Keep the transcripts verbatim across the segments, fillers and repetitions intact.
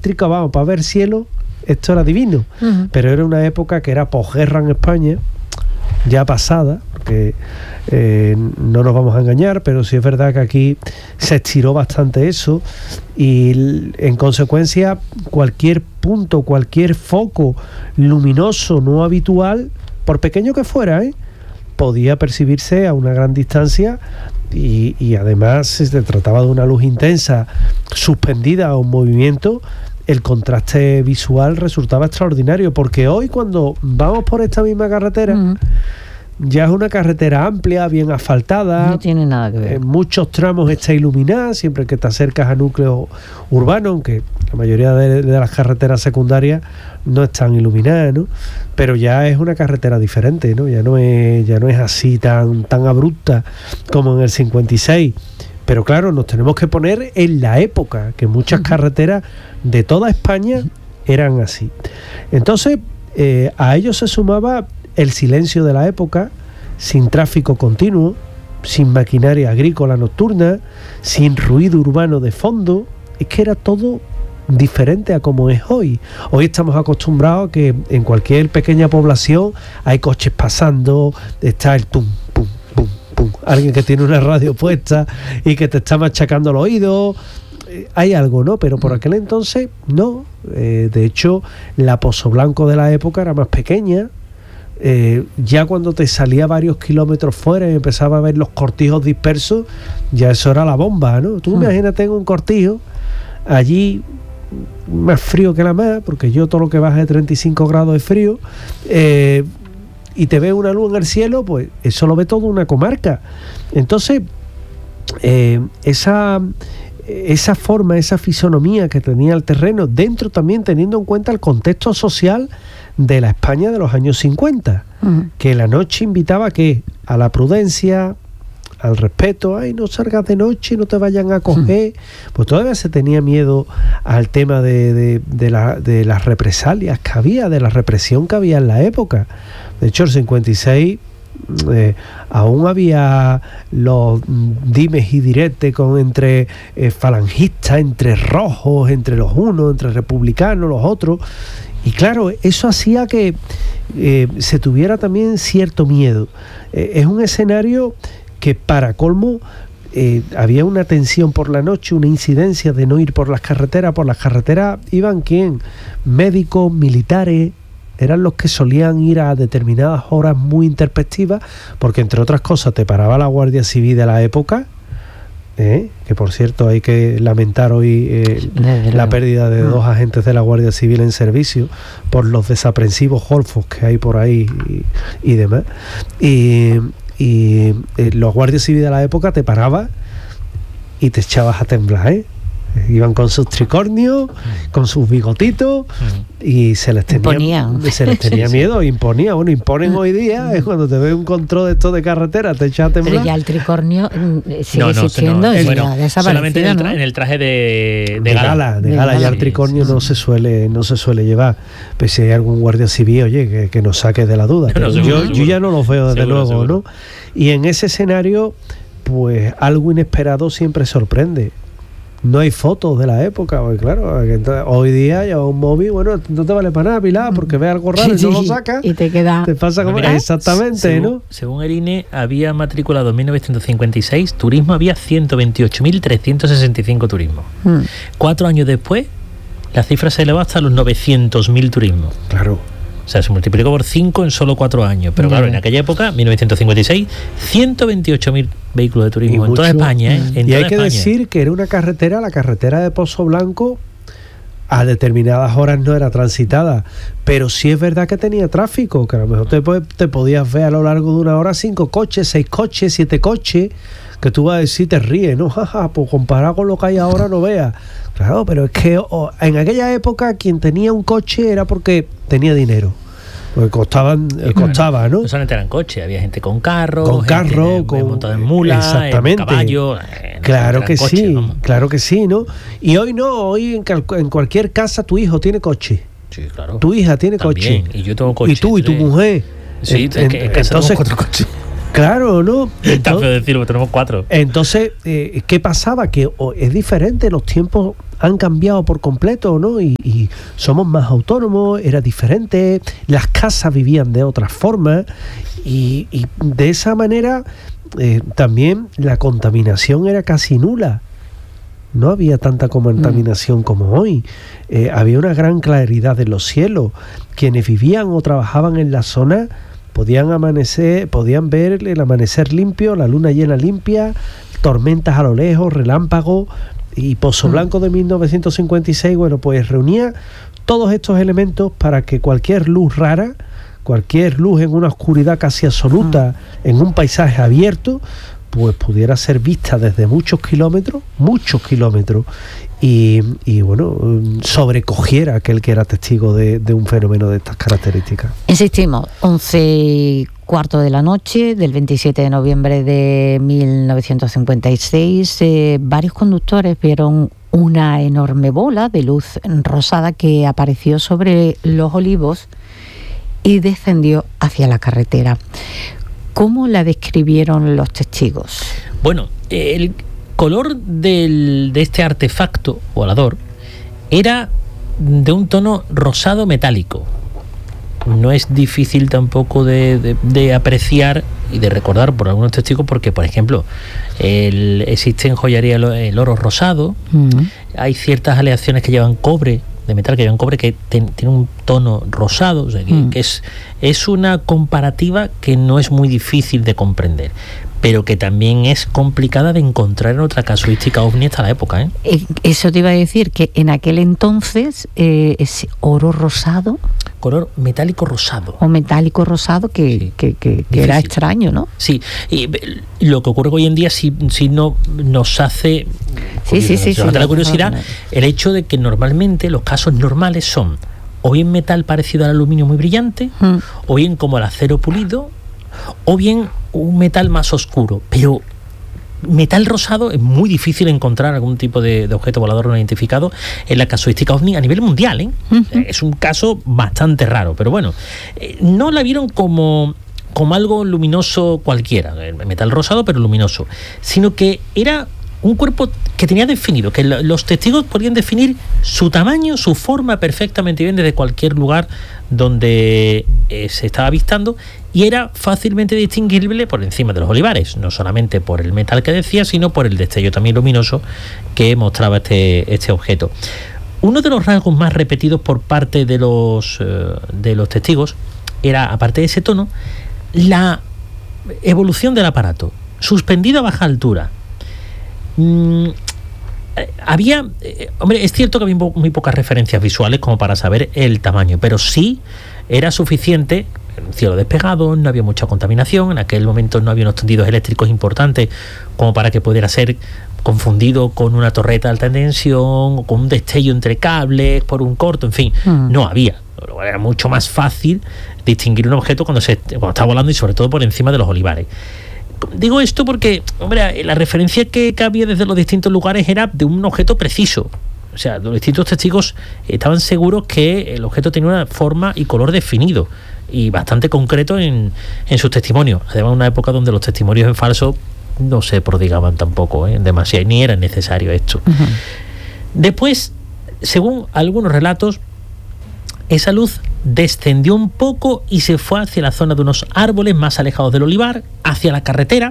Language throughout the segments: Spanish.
eléctrica, vamos, para ver cielo, esto era divino. Uh-huh. Pero era una época que era posguerra en España, ya pasada, porque eh, no nos vamos a engañar, pero sí es verdad que aquí se estiró bastante eso y en consecuencia cualquier punto, cualquier foco luminoso no habitual, por pequeño que fuera, ¿eh? podía percibirse a una gran distancia y, y además si se trataba de una luz intensa suspendida o en movimiento, el contraste visual resultaba extraordinario, porque hoy cuando vamos por esta misma carretera, uh-huh. ya es una carretera amplia, bien asfaltada, no tiene nada que ver. En muchos tramos está iluminada, siempre que te acercas a núcleos urbanos, aunque la mayoría de, de las carreteras secundarias no están iluminadas, ¿no? Pero ya es una carretera diferente, ¿no? Ya no es, ya no es así tan, tan abrupta como en el cincuenta y seis. Pero claro, nos tenemos que poner en la época, que muchas carreteras de toda España eran así. Entonces, eh, a ello se sumaba el silencio de la época, sin tráfico continuo, sin maquinaria agrícola nocturna, sin ruido urbano de fondo. Es que era todo diferente a como es hoy. Hoy estamos acostumbrados a que en cualquier pequeña población hay coches pasando, está el tum, pum, pum, pum, alguien que tiene una radio puesta y que te está machacando el oído. Eh, hay algo, ¿no? Pero por aquel entonces no. Eh, de hecho, la Pozoblanco de la época era más pequeña. Eh, ya cuando te salía varios kilómetros fuera y empezaba a ver los cortijos dispersos, ya eso era la bomba, ¿no? Tú hmm. imagínate en un cortijo, allí más frío que la más, porque yo todo lo que baja de treinta y cinco grados es frío, eh, y te ve una luz en el cielo, pues eso lo ve toda una comarca. Entonces, eh, esa... esa forma, esa fisonomía que tenía el terreno, dentro también teniendo en cuenta el contexto social de la España de los años cincuenta, uh-huh. que la noche invitaba ¿qué? A la prudencia, al respeto. Ay, no salgas de noche, no te vayan a coger. Uh-huh. Pues todavía se tenía miedo al tema de, de, de, la, de las represalias que había, de la represión que había en la época. De hecho, el cincuenta y seis... Eh, aún había los dimes y diretes con entre eh, falangistas, entre rojos, entre los unos, entre republicanos, los otros, y claro, eso hacía que eh, se tuviera también cierto miedo. Eh, es un escenario que para colmo eh, había una tensión por la noche, una incidencia de no ir por las carreteras. Por las carreteras iban ¿quién? Médicos, militares. Eran los que solían ir a determinadas horas muy intempestivas, porque entre otras cosas te paraba la Guardia Civil de la época, ¿eh? que por cierto hay que lamentar hoy eh, la pérdida de dos agentes de la Guardia Civil en servicio por los desaprensivos golfos que hay por ahí y, y demás. Y, y eh, los guardias civiles de la época te paraba y te echabas a temblar, ¿eh? Iban con sus tricornios, con sus bigotitos, y se les tenía, se les tenía miedo, imponía. Bueno, imponen hoy día, es cuando te ve un control de esto de carretera, te echa a temblar. Pero ya el tricornio sigue no, no, existiendo, no, es bueno, solamente en el, tra- ¿no? en el traje de, de, de gala. gala, de de gala, gala. ya el tricornio Sí, sí, no sí. se suele, no se suele llevar. Pues si hay algún guardia civil, oye, que, que nos saque de la duda. No, no, seguro, yo, seguro. yo ya no los veo desde Seguro, luego, seguro. ¿no? Y en ese escenario, pues algo inesperado siempre sorprende. No hay fotos de la época, porque claro, entonces, hoy día lleva un móvil, bueno, no te vale para nada, Pilar, porque ves algo raro Sí, y no sí, lo sacas, y te queda te pasa como... Mira, exactamente, según, ¿no? Según el I N E, había matriculado en mil novecientos cincuenta y seis turismo, había ciento veintiocho mil trescientos sesenta y cinco turismos. Mm. Cuatro años después, la cifra se elevó hasta los novecientos mil turismos. Claro. O sea, se multiplicó por cinco en solo cuatro años. Pero claro, en aquella época, mil novecientos cincuenta y seis, ciento veintiocho mil vehículos de turismo Y en toda mucho, España. ¿eh? En y toda hay que España. decir que era una carretera, la carretera de Pozoblanco, a determinadas horas no era transitada, pero sí es verdad que tenía tráfico, que a lo mejor te, te podías ver a lo largo de una hora cinco coches, seis coches, siete coches, que tú vas a decir, te ríes, ¿no? Jaja, pues comparado con lo que hay ahora no veas. Claro, pero es que oh, en aquella época quien tenía un coche era porque tenía dinero. Porque costaban, eh, costaba, ¿no? No solamente eran coches, había gente con carro, Con carro, con montado en mula, exactamente. en caballo. Eh, Claro que coches, sí, vamos. claro que sí, ¿no? Y hoy no, hoy en, cal- en cualquier casa tu hijo tiene coche, Sí, claro. tu hija tiene También, coche, y yo tengo coche. y tú y tu entonces- mujer. Sí, En- en, que en casa entonces, tenemos cuatro coches. claro, ¿no? Está feo Entonces, decirlo, pero tenemos cuatro. entonces eh, ¿qué pasaba? Que oh, es diferente, los tiempos han cambiado por completo, ¿no? Y, y somos más autónomos, era diferente, las casas vivían de otra forma y, y de esa manera eh, también la contaminación era casi nula. No había tanta contaminación mm. como hoy. Eh, había una gran claridad en los cielos. Quienes vivían o trabajaban en la zona podían amanecer, podían ver el amanecer limpio, la luna llena limpia, tormentas a lo lejos, relámpagos. Y Pozo Blanco de mil novecientos cincuenta y seis, bueno, pues reunía todos estos elementos para que cualquier luz rara, cualquier luz en una oscuridad casi absoluta, en un paisaje abierto, pues pudiera ser vista desde muchos kilómetros, muchos kilómetros, y, y bueno, sobrecogiera a aquel que era testigo de, de un fenómeno de estas características. Insistimos, once cuarto de la noche del veintisiete de noviembre de mil novecientos cincuenta y seis, eh, varios conductores vieron una enorme bola de luz rosada que apareció sobre los olivos y descendió hacia la carretera. ¿Cómo la describieron los testigos? Bueno, el color del, de este artefacto volador era de un tono rosado metálico. No es difícil tampoco de, de, de apreciar y de recordar por algunos testigos porque, por ejemplo, el, existe en joyería el, el oro rosado, uh-huh. Hay ciertas aleaciones que llevan cobre, de metal que llevan cobre, que ten, tiene un tono rosado, o sea, que, uh-huh. que es, es una comparativa que no es muy difícil de comprender, pero que también es complicada de encontrar en otra casuística ovni hasta la época, ¿eh? Eso te iba a decir, que en aquel entonces eh, ese oro rosado, color metálico rosado o metálico rosado que, sí. que, que, que era extraño, ¿no? Sí, y lo que ocurre hoy en día sí, sí no, nos hace sí, sí, sí, sí, la sí, curiosidad no, no. El hecho de que normalmente los casos normales son o bien metal parecido al aluminio muy brillante, hmm. o bien como el acero pulido, o bien un metal más oscuro, pero metal rosado es muy difícil encontrar algún tipo de, de objeto volador no identificado en la casuística ovni a nivel mundial, ¿eh? Uh-huh. Es un caso bastante raro, pero bueno, eh, no la vieron como, como algo luminoso cualquiera, metal rosado pero luminoso, sino que era un cuerpo que tenía definido, que los testigos podían definir su tamaño, su forma perfectamente bien desde cualquier lugar donde eh, se estaba avistando, y era fácilmente distinguible por encima de los olivares, no solamente por el metal que decía, sino por el destello también luminoso que mostraba este, este objeto. Uno de los rasgos más repetidos por parte de los, eh, de los testigos era, aparte de ese tono, la evolución del aparato, suspendido a baja altura. Mm, había, eh, hombre, es cierto que había muy pocas referencias visuales como para saber el tamaño, pero sí era suficiente. Un cielo despejado, no había mucha contaminación, en aquel momento no había unos tendidos eléctricos importantes como para que pudiera ser confundido con una torreta de alta tensión o con un destello entre cables por un corto, en fin, mm. no había. Era mucho más fácil distinguir un objeto cuando se cuando está volando y sobre todo por encima de los olivares. Digo esto porque, hombre, la referencia que, que había desde los distintos lugares era de un objeto preciso. O sea, los distintos testigos estaban seguros que el objeto tenía una forma y color definido y bastante concreto en, en sus testimonios. Además, una época donde los testimonios en falso no se prodigaban tampoco, ¿eh? demasiado, ni era necesario esto. Uh-huh. Después, según algunos relatos, esa luz descendió un poco y se fue hacia la zona de unos árboles más alejados del olivar, hacia la carretera,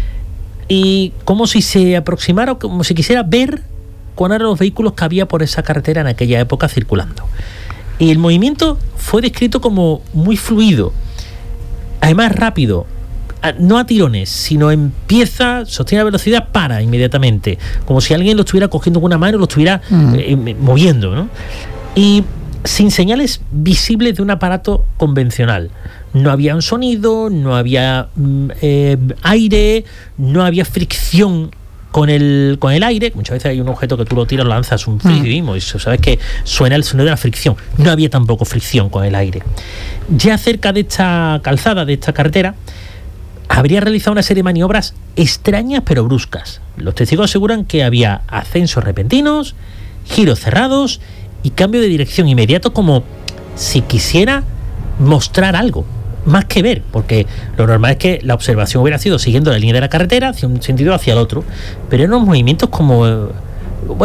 y como si se aproximara, como si quisiera ver cuáles eran los vehículos que había por esa carretera en aquella época circulando. Y el movimiento fue descrito como muy fluido, además rápido, no a tirones, sino empieza, sostiene la velocidad, para inmediatamente, como si alguien lo estuviera cogiendo con una mano y lo estuviera mm. eh, moviendo, ¿no? Y sin señales visibles de un aparato convencional. No había un sonido, no había eh, aire, no había fricción con el con el aire. Muchas veces hay un objeto que tú lo tiras, lo lanzas un mismo, y sabes que suena el sonido de la fricción. No había tampoco fricción con el aire. Ya cerca de esta calzada, de esta carretera, habría realizado una serie de maniobras extrañas pero bruscas. Los testigos aseguran que había ascensos repentinos, giros cerrados y cambio de dirección inmediato, como si quisiera mostrar algo, más que ver, porque lo normal es que la observación hubiera sido siguiendo la línea de la carretera hacia un sentido o hacia el otro, pero eran unos movimientos como, bueno,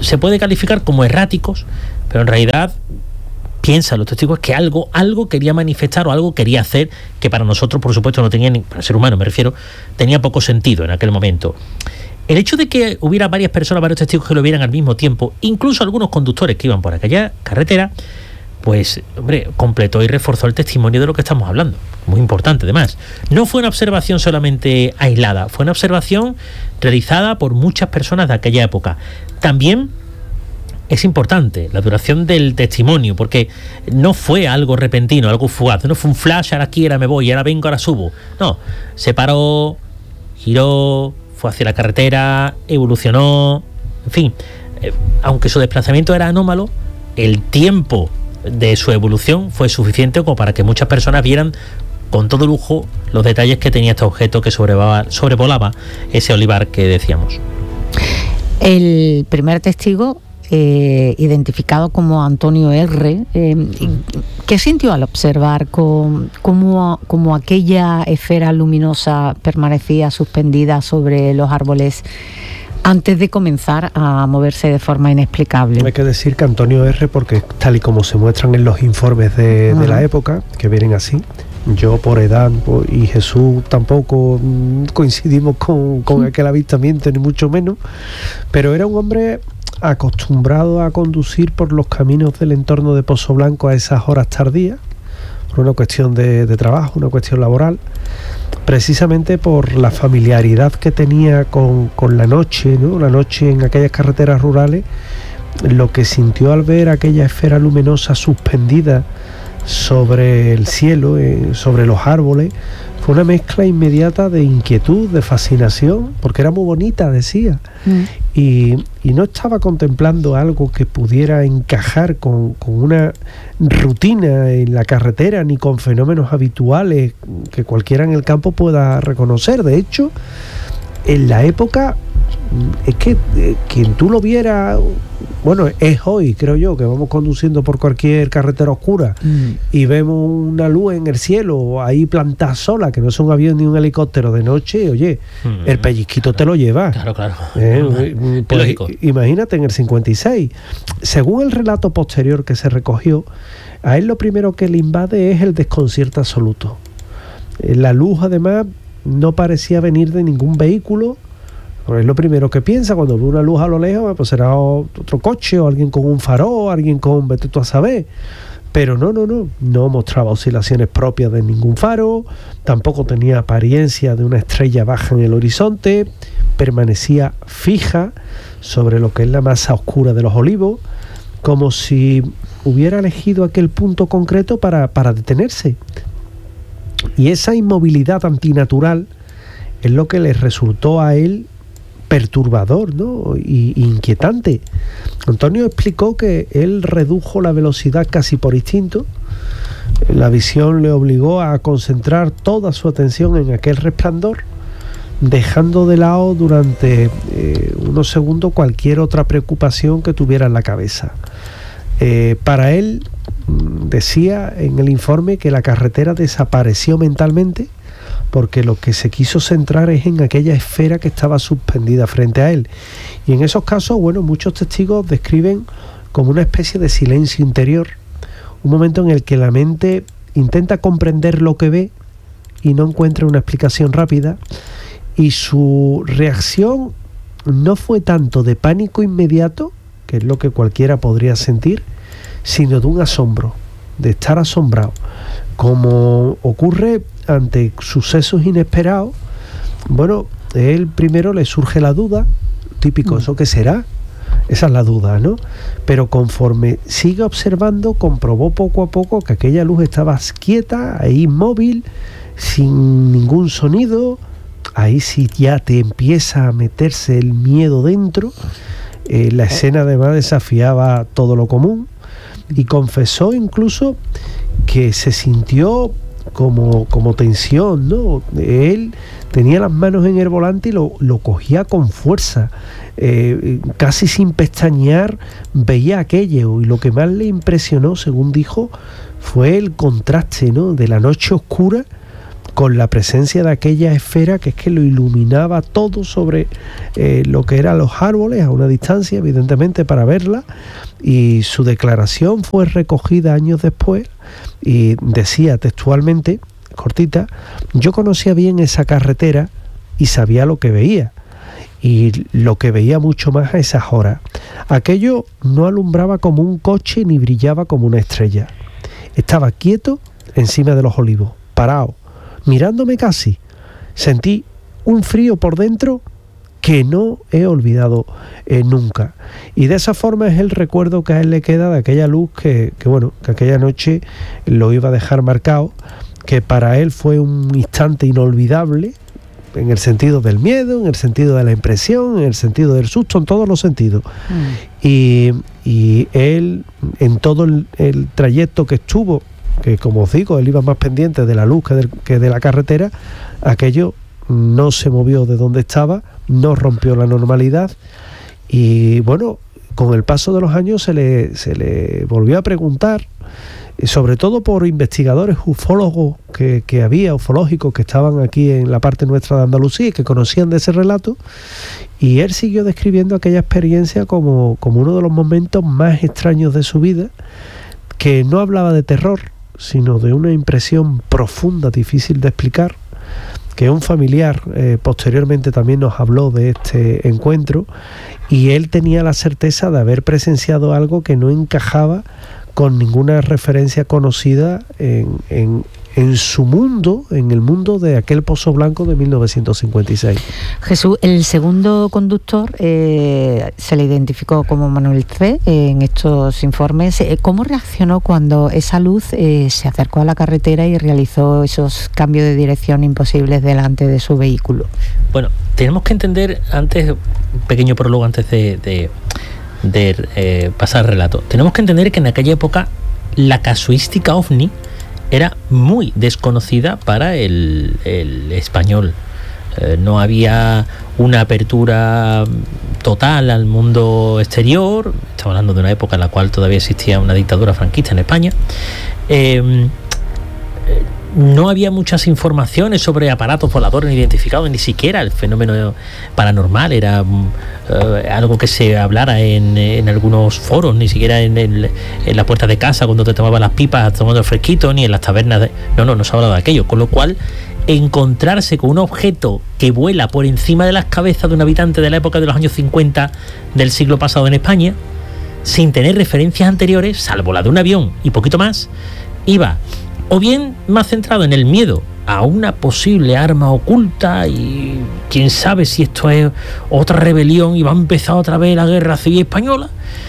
se puede calificar como erráticos, pero en realidad piensan los testigos que algo, algo quería manifestar o algo quería hacer que para nosotros, por supuesto, no tenía, ni para el ser humano me refiero, tenía poco sentido en aquel momento. El hecho de que hubiera varias personas, varios testigos que lo vieran al mismo tiempo, incluso algunos conductores que iban por aquella carretera, pues, hombre, completó y reforzó el testimonio de lo que estamos hablando. Muy importante, además. No fue una observación solamente aislada, fue una observación realizada por muchas personas de aquella época. También es importante la duración del testimonio, porque no fue algo repentino, algo fugaz, no fue un flash, ahora aquí, ahora me voy, ahora vengo, ahora subo. No, se paró, giró, fue hacia la carretera, evolucionó, en fin, eh, aunque su desplazamiento era anómalo, el tiempo de su evolución fue suficiente como para que muchas personas vieran con todo lujo los detalles que tenía este objeto que sobrevolaba, sobrevolaba ese olivar que decíamos. El primer testigo, eh, identificado como Antonio R., eh, ¿qué sintió al observar con, cómo, cómo aquella esfera luminosa permanecía suspendida sobre los árboles antes de comenzar a moverse de forma inexplicable? Hay que decir que Antonio R., porque tal y como se muestran en los informes de, de la época, que vienen así, yo por edad y Jesús tampoco coincidimos con, con aquel avistamiento, ni mucho menos, pero era un hombre acostumbrado a conducir por los caminos del entorno de Pozo Blanco a esas horas tardías, por una cuestión de, de trabajo, una cuestión laboral, precisamente por la familiaridad que tenía con, con la noche, ¿no? La noche en aquellas carreteras rurales, lo que sintió al ver aquella esfera luminosa suspendida sobre el cielo, eh, sobre los árboles, fue una mezcla inmediata de inquietud, de fascinación, porque era muy bonita, decía, mm. y, y no estaba contemplando algo que pudiera encajar con, con una rutina en la carretera, ni con fenómenos habituales que cualquiera en el campo pueda reconocer. De hecho, en la época, es que eh, quien tú lo viera, bueno, es hoy, creo yo, que vamos conduciendo por cualquier carretera oscura mm. y vemos una luz en el cielo ahí plantada sola, que no es un avión ni un helicóptero de noche, oye, mm. el pellizquito te lo lleva. Claro, claro. Eh, pues, imagínate, en el cincuenta y seis, según el relato posterior que se recogió, a él lo primero que le invade es el desconcierto absoluto. La luz, además, no parecía venir de ningún vehículo. Pues es lo primero que piensa cuando ve una luz a lo lejos, pues será otro coche o alguien con un farol, alguien con vete tú a saber. Pero no, no, no, no mostraba oscilaciones propias de ningún faro, tampoco tenía apariencia de una estrella baja en el horizonte, permanecía fija sobre lo que es la masa oscura de los olivos, como si hubiera elegido aquel punto concreto para, para detenerse. Y esa inmovilidad antinatural es lo que le resultó a él perturbador, ¿no? y, y inquietante. Antonio explicó que él redujo la velocidad casi por instinto. La visión le obligó a concentrar toda su atención en aquel resplandor, dejando de lado durante eh, unos segundos cualquier otra preocupación que tuviera en la cabeza. Eh, para él, decía en el informe que la carretera desapareció mentalmente, porque lo que se quiso centrar es en aquella esfera que estaba suspendida frente a él. Y en esos casos, bueno, muchos testigos describen como una especie de silencio interior, un momento en el que la mente intenta comprender lo que ve y no encuentra una explicación rápida, y su reacción no fue tanto de pánico inmediato, que es lo que cualquiera podría sentir, sino de un asombro, de estar asombrado, como ocurre ante sucesos inesperados. Bueno, él primero le surge la duda, típico, ¿eso qué será? Esa es la duda, ¿no? Pero conforme sigue observando, comprobó poco a poco que aquella luz estaba quieta, ahí inmóvil, sin ningún sonido. Ahí sí ya te empieza a meterse el miedo dentro. Eh, la escena además desafiaba todo lo común, y confesó incluso que se sintió como, como tensión, ¿no? Él tenía las manos en el volante y lo, lo cogía con fuerza, eh, casi sin pestañear veía aquello, y lo que más le impresionó, según dijo, fue el contraste, ¿no?, de la noche oscura con la presencia de aquella esfera que es que lo iluminaba todo sobre eh, lo que eran los árboles a una distancia, evidentemente, para verla, y su declaración fue recogida años después y decía textualmente, cortita: yo conocía bien esa carretera y sabía lo que veía, y lo que veía mucho más a esas horas. Aquello no alumbraba como un coche ni brillaba como una estrella. Estaba quieto encima de los olivos, parado, mirándome casi. Sentí un frío por dentro que no he olvidado eh, nunca. Y de esa forma es el recuerdo que a él le queda de aquella luz que, que, bueno, que aquella noche lo iba a dejar marcado, que para él fue un instante inolvidable, en el sentido del miedo, en el sentido de la impresión, en el sentido del susto, en todos los sentidos. Mm. Y, y él, en todo el, el trayecto que estuvo, que como os digo, él iba más pendiente de la luz que de, que de la carretera, aquello no se movió de donde estaba, no rompió la normalidad, y bueno, con el paso de los años se le, se le volvió a preguntar, sobre todo por investigadores ufólogos que, que había, ufológicos que estaban aquí en la parte nuestra de Andalucía y que conocían de ese relato, y él siguió describiendo aquella experiencia como, como uno de los momentos más extraños de su vida, que no hablaba de terror, sino de una impresión profunda, difícil de explicar, que un familiar eh, posteriormente también nos habló de este encuentro, y él tenía la certeza de haber presenciado algo que no encajaba con ninguna referencia conocida en, en, en su mundo, en el mundo de aquel Pozo Blanco de mil novecientos cincuenta y seis. Jesús, el segundo conductor eh, se le identificó como Manuel C. en estos informes. ¿Cómo reaccionó cuando esa luz eh, se acercó a la carretera y realizó esos cambios de dirección imposibles delante de su vehículo? Bueno, tenemos que entender antes, un pequeño prólogo antes de... de de eh, pasar relato. Tenemos que entender que en aquella época la casuística ovni era muy desconocida para el, el español. Eh, no había una apertura total al mundo exterior. Estamos hablando de una época en la cual todavía existía una dictadura franquista en España. Eh, No había muchas informaciones sobre aparatos voladores identificados, ni siquiera el fenómeno paranormal era uh, algo que se hablara en, en algunos foros, ni siquiera en, el, en la puerta de casa cuando te tomaban las pipas tomando el fresquito, ni en las tabernas. De... No, no, no se hablaba de aquello. Con lo cual, encontrarse con un objeto que vuela por encima de las cabezas de un habitante de la época de los años cincuenta del siglo pasado en España, sin tener referencias anteriores, salvo la de un avión y poquito más, iba o bien más centrado en el miedo a una posible arma oculta y quién sabe si esto es otra rebelión y va a empezar otra vez la guerra civil española,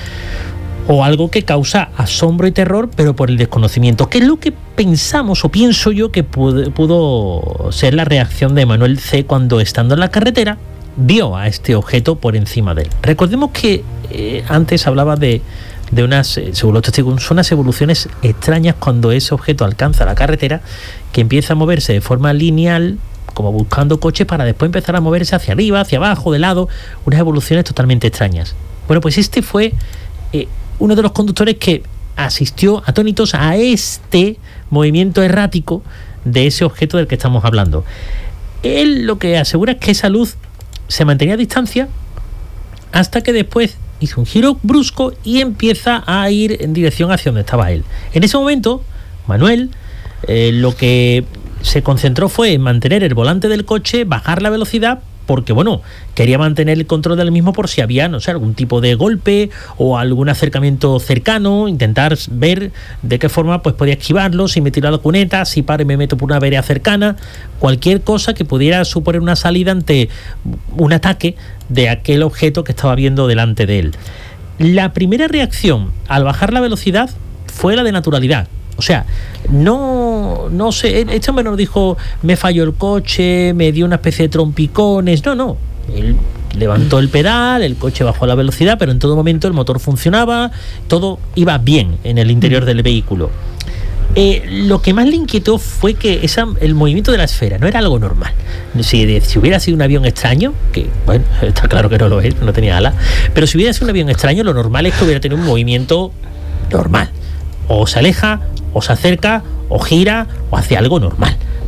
o algo que causa asombro y terror pero por el desconocimiento, que es lo que pensamos o pienso yo que pudo, pudo ser la reacción de Manuel C. cuando, estando en la carretera, vio a este objeto por encima de él. Recordemos que eh, antes hablaba de de unas, según los testigos, unas evoluciones extrañas cuando ese objeto alcanza la carretera, que empieza a moverse de forma lineal, como buscando coches, para después empezar a moverse hacia arriba, hacia abajo, de lado, unas evoluciones totalmente extrañas. Bueno, pues este fue eh, uno de los conductores que asistió atónitos a este movimiento errático de ese objeto del que estamos hablando. Él lo que asegura es que esa luz se mantenía a distancia hasta que después hizo un giro brusco y empieza a ir en dirección hacia donde estaba él. En ese momento, Manuel eh, lo que se concentró fue en mantener el volante del coche, bajar la velocidad, porque bueno, quería mantener el control del mismo por si había, no sé, algún tipo de golpe o algún acercamiento cercano, intentar ver de qué forma pues podía esquivarlo, si me tiro a la cuneta, si paro y me meto por una vereda cercana, cualquier cosa que pudiera suponer una salida ante un ataque de aquel objeto que estaba viendo delante de él. La primera reacción al bajar la velocidad fue la de naturalidad. O sea, no, no sé, este hombre nos dijo, me falló el coche, me dio una especie de trompicones. No, no, él levantó el pedal, el coche bajó la velocidad, pero en todo momento el motor funcionaba, todo iba bien en el interior del vehículo. Eh, lo que más le inquietó fue que esa, el movimiento de la esfera no era algo normal. Si, si hubiera sido un avión extraño, que bueno, está claro que no lo es, no tenía alas, pero si hubiera sido un avión extraño, lo normal es que hubiera tenido un movimiento normal. O se aleja, o se acerca, o gira, o hace algo normal.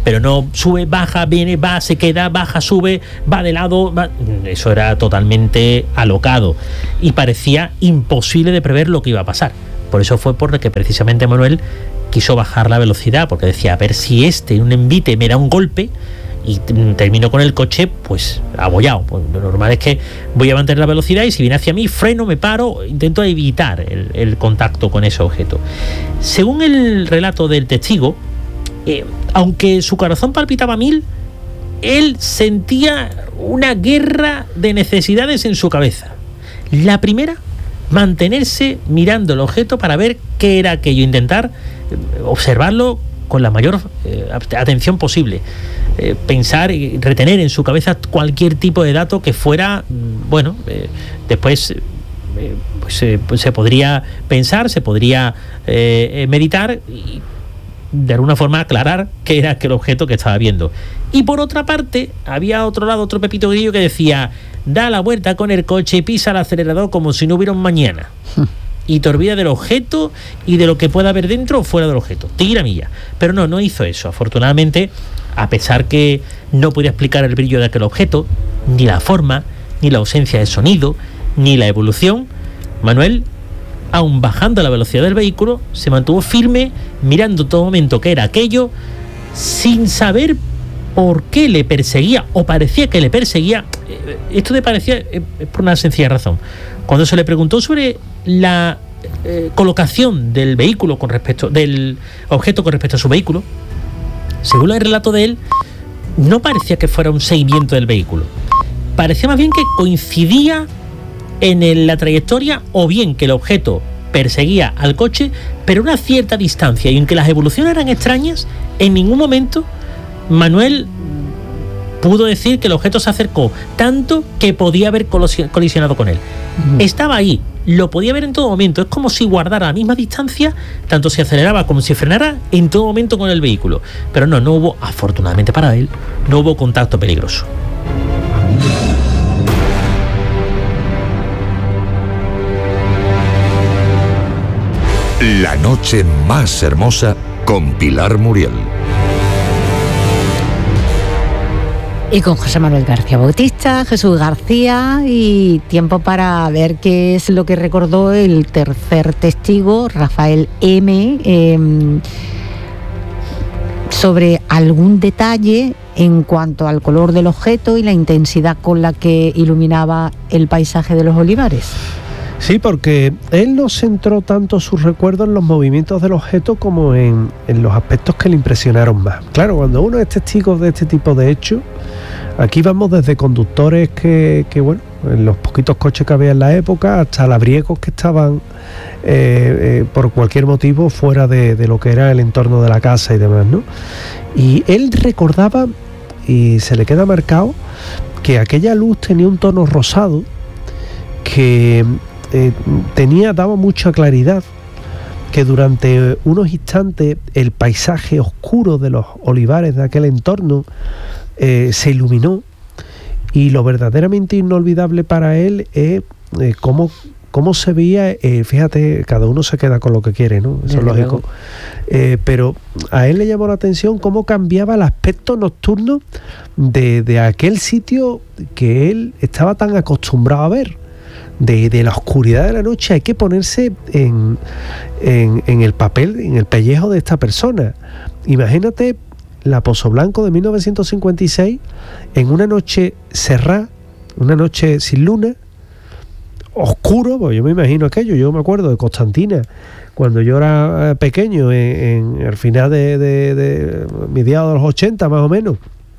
pero no sube, baja, viene, va, se queda, baja, sube, va de lado, va. Eso era totalmente alocado y parecía imposible de prever lo que iba a pasar. Por eso fue por lo que precisamente Manuel quiso bajar la velocidad, porque decía, a ver si este, un envite, me da un golpe y termino con el coche pues abollado. Pues lo normal es que voy a mantener la velocidad y si viene hacia mí, freno, me paro, intento evitar el, el contacto con ese objeto. Según el relato del testigo, eh, aunque su corazón palpitaba a mil, él sentía una guerra de necesidades en su cabeza. La primera, mantenerse mirando el objeto para ver qué era aquello, intentar observarlo con la mayor eh, atención posible, eh, pensar y retener en su cabeza cualquier tipo de dato que fuera, bueno, eh, después eh, pues, eh, pues se podría pensar, se podría eh, meditar y de alguna forma aclarar qué era aquel objeto que estaba viendo. Y por otra parte, había otro lado, otro Pepito Grillo que decía, da la vuelta con el coche y pisa el acelerador como si no hubiera un mañana. Y te olvidas del objeto y de lo que pueda haber dentro o fuera del objeto. Tira milla. Pero no, no hizo eso. Afortunadamente, a pesar que no podía explicar el brillo de aquel objeto, ni la forma, ni la ausencia de sonido, ni la evolución, Manuel, aun bajando la velocidad del vehículo, se mantuvo firme, mirando en todo momento qué era aquello, sin saber por qué le perseguía, o parecía que le perseguía. Esto te parecía eh, por una sencilla razón. Cuando se le preguntó sobre la eh, colocación del vehículo con respecto, del objeto con respecto a su vehículo, según el relato de él, no parecía que fuera un seguimiento del vehículo. Parecía más bien que coincidía en el, la trayectoria, o bien que el objeto perseguía al coche, pero a una cierta distancia, y aunque las evoluciones eran extrañas, en ningún momento Manuel pudo decir que el objeto se acercó tanto que podía haber colisionado con él. Uh-huh. Estaba ahí, lo podía ver en todo momento. Es como si guardara la misma distancia, tanto si aceleraba como si frenara, en todo momento con el vehículo. Pero no, no hubo, afortunadamente para él, no hubo contacto peligroso. La noche más hermosa con Pilar Muriel. Y con José Manuel García Bautista, Jesús García, y tiempo para ver qué es lo que recordó el tercer testigo, Rafael M., eh, sobre algún detalle en cuanto al color del objeto y la intensidad con la que iluminaba el paisaje de los olivares. Sí, porque él no centró tanto sus recuerdos en los movimientos del objeto como en, en los aspectos que le impresionaron más. Claro, cuando uno es testigo de este tipo de hechos, aquí vamos desde conductores que, que bueno, en los poquitos coches que había en la época, hasta labriegos que estaban eh, eh, por cualquier motivo fuera de, de lo que era el entorno de la casa y demás, ¿no? Y él recordaba, y se le queda marcado, que aquella luz tenía un tono rosado que eh, tenía, daba mucha claridad, que durante unos instantes el paisaje oscuro de los olivares de aquel entorno eh, se iluminó, y lo verdaderamente inolvidable para él es eh, cómo, cómo se veía, eh, fíjate, cada uno se queda con lo que quiere, ¿no? Eso es lógico, eh, pero a él le llamó la atención cómo cambiaba el aspecto nocturno de, de aquel sitio que él estaba tan acostumbrado a ver. De, de la oscuridad de la noche hay que ponerse en, en, en el papel, en el pellejo de esta persona. Imagínate la Pozoblanco de mil novecientos cincuenta y seis, en una noche cerrada, una noche sin luna, oscuro, pues yo me imagino aquello. Yo me acuerdo de Constantina, cuando yo era pequeño, en, en al final de, de, de mediados de los ochenta más o menos,